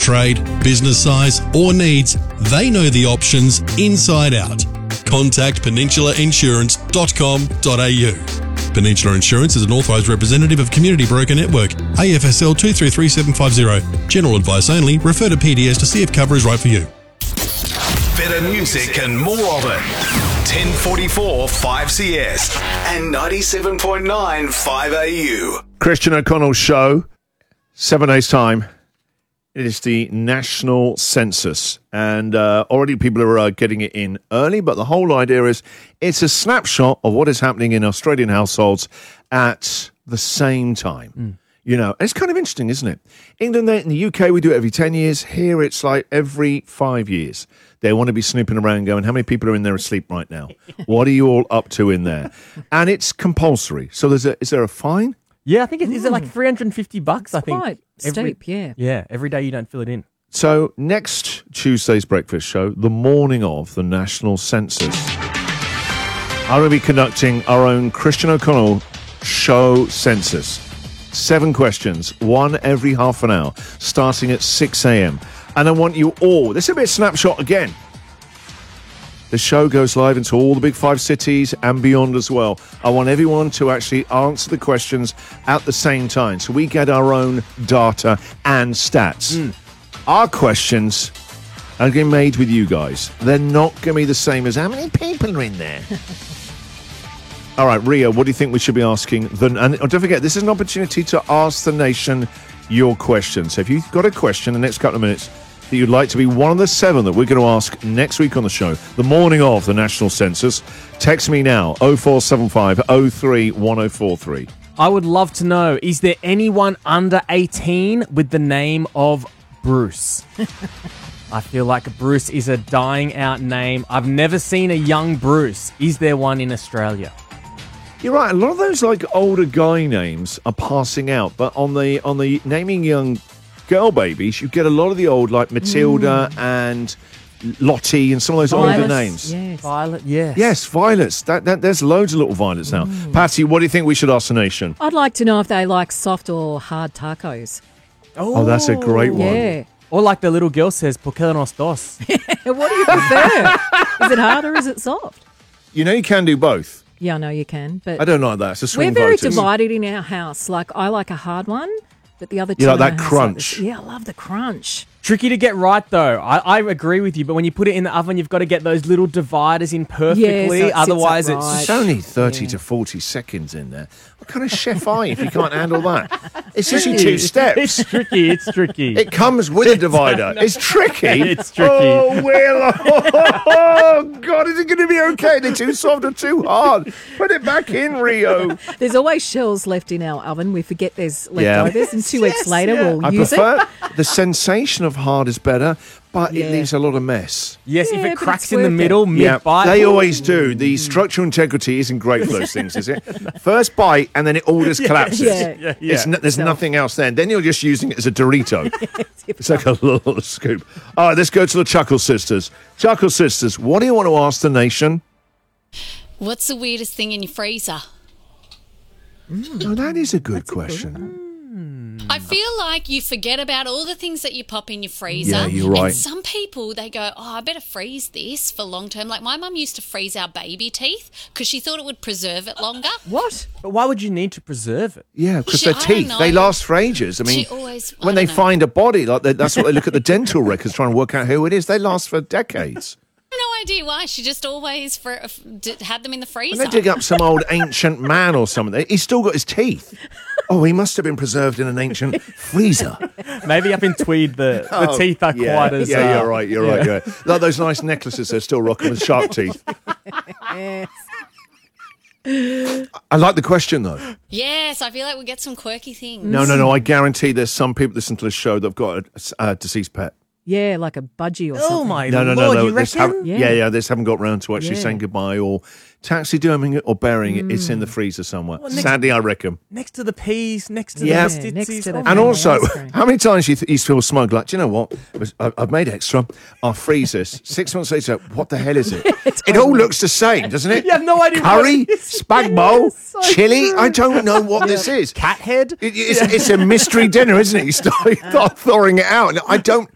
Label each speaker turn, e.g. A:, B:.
A: trade, business size, or needs, they know the options inside out. Contact peninsulainsurance.com.au. Peninsula Insurance is an authorised representative of Community Broker Network, AFSL 233750. General advice only. Refer to PDS to see if cover is right for you.
B: Better music and more of it. 1044 5CS and 97.9 5AU.
C: Christian O'Connell Show, 7 days' time. It is the national census, and already people are getting it in early, but the whole idea is it's a snapshot of what is happening in Australian households at the same time. You know, it's kind of interesting, isn't it? England, in the UK, we do it every 10 years. Here, it's like every 5 years. They want to be snooping around going, how many people are in there asleep right now? What are you all up to in there? And it's compulsory. So is there a fine?
D: Yeah, I think is it like $350? I think
E: Quite steep, yeah.
D: Yeah, every day you don't fill it in.
C: So next Tuesday's breakfast show, the morning of the national census, I'm going to be conducting our own Christian O'Connell show census. 7 questions, one every half an hour, starting at 6 a.m. And I want you all, this is a bit of snapshot again. The show goes live into all the big 5 cities and beyond as well. I want everyone to actually answer the questions at the same time. So we get our own data and stats. Our questions are getting made with you guys. They're not going to be the same as how many people are in there. All right, Ria, what do you think we should be asking? And don't forget, this is an opportunity to ask the nation your questions. So if you've got a question in the next couple of minutes that you'd like to be one of the 7 that we're going to ask next week on the show, the morning of the national census, text me now, 0475 03 1043.
D: I would love to know, is there anyone under 18 with the name of Bruce? I feel like Bruce is a dying out name. I've never seen a young Bruce. Is there one in Australia?
C: You're right. A lot of those like older guy names are passing out, but on the naming young girl babies, you get a lot of the old like Matilda and Lottie and some of those older names.
E: Yes.
D: Violet, yes.
C: Yes, violets. There's loads of little violets now. Patty, what do you think we should ask the nation?
E: I'd like to know if they like soft or hard tacos.
C: Oh, that's a great one.
E: Yeah.
D: Or like the little girl says, ¿por qué nos dos?
E: What do you prefer? Is it hard or is it soft?
C: You know you can do both.
E: Yeah, I know you can, but
C: I don't like that. It's a swing
E: we're very
C: voters.
E: divided in our house. Like, I like a hard one, but the other two...
C: You like
E: in
C: that
E: our house
C: crunch?
E: this. Yeah, I love the crunch.
D: Tricky to get right, though. I agree with you, but when you put it in the oven, you've got to get those little dividers in perfectly.
E: Yeah, so it sits
D: Otherwise,
E: upright.
C: It's only 30 to 40 seconds in there. What kind of chef are you if you can't handle that? It's usually 2 steps.
D: It's tricky. It's tricky.
C: It comes with a divider. It's tricky.
D: It's tricky.
C: Oh, Will. Oh, God, is it going to be okay? They're too soft or too hard? Put it back in, Rio.
E: There's always shells left in our oven. We forget there's leftovers, and 2 weeks later we'll
C: I
E: use it.
C: prefer the sensation of hard is better, but it
E: Yeah.
C: leaves a lot of mess.
D: Yes, if
E: Yeah,
D: it
E: but
D: cracks
E: it's
D: in the
E: worth it.
D: middle, mid-bite.
C: They always do. The structural integrity isn't great for those things, is it? First bite, and then it all just collapses.
E: Yeah.
C: There's nothing else then. Then you're just using it as a Dorito. It's like a little scoop. All right, let's go to the Chuckle Sisters. Chuckle Sisters, what do you want to ask the nation?
F: What's the weirdest thing in your freezer?
C: Oh, that is a good question.
F: I feel like you forget about all the things that you pop in your freezer.
C: Yeah, you're right.
F: And some people, they go, I better freeze this for long term. Like my mum used to freeze our baby teeth because she thought it would preserve it longer.
E: What?
D: But why would you need to preserve it?
C: Yeah, because
F: I
C: their
F: don't
C: teeth,
F: know.
C: they last for ages. I mean,
F: She always- I
C: when they
F: don't know.
C: find a body, that's what they look at the dental records trying to work out who it is. They last for decades.
F: No idea why. She just always had them in the freezer.
C: When they dig up some old ancient man or something, he's still got his teeth. Oh, he must have been preserved in an ancient freezer.
D: Maybe up in Tweed, the teeth are quite as...
C: Yeah, you're right. You're right. Like those nice necklaces they're still rocking with shark teeth. I like the question, though.
F: Yes, I feel like we get some quirky things.
C: No. I guarantee there's some people listen to the show that've got a deceased pet.
E: Yeah, like a budgie or something.
D: Oh, my
C: No.
D: Lord, you
C: They just
D: reckon?
C: haven't, they just haven't got round to actually
E: Yeah.
C: saying goodbye or taxiderming it or burying it. It's in the freezer somewhere. Sadly, I reckon.
D: Next to the peas, next to
C: Yeah.
D: the
E: Yeah, next
D: stitsies.
E: to the-
D: Oh,
C: And
E: Yeah,
C: also,
E: ice cream.
C: how many times you feel smug? Like, do you know what? I've made extra. I'll freeze this. 6 months later, what the hell is it? It all looks the same, doesn't it?
D: You have no idea what
C: Curry,
D: it is.
C: spag bowl,
E: so
C: chili.
E: true.
C: I don't know what this is.
D: Cat head?
C: It's a mystery dinner, isn't it? You start thawing it out. And